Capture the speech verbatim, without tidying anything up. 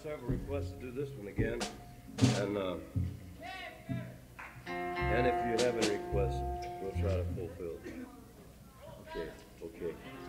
several requests to do this one again, and uh, and if you have any requests, we'll try to fulfill them. Okay, okay.